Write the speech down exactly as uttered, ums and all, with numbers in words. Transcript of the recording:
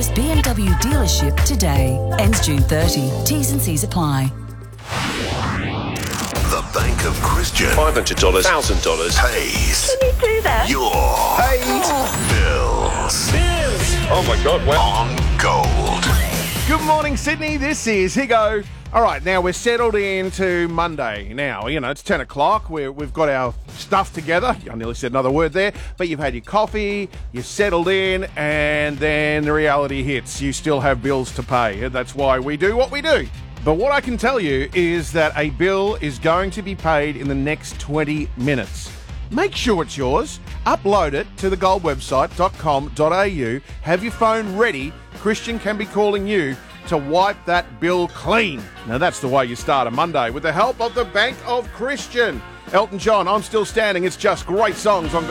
nearest B M W dealership today. Ends June thirtieth. T's and C's apply. The Bank of Christian. five hundred dollars, one thousand dollars. Pays. Can you do that? Your bills. Bills. Oh my God, wow. On Gold. Good morning, Sydney. This is Higo. All right, now we're settled into Monday. Now, you know, it's ten o'clock. We're, we've got our stuff together. I nearly said another word there. But you've had your coffee, you're settled in, and then the reality hits. You still have bills to pay. That's why we do what we do. But what I can tell you is that a bill is going to be paid in the next twenty minutes. Make sure it's yours. Upload it to the gold website dot com dot a u. Have your phone ready. Christian can be calling you to wipe that bill clean. Now that's the way you start a Monday with the help of the Bank of Christian. Elton John, I'm Still Standing. It's just great songs on Gold.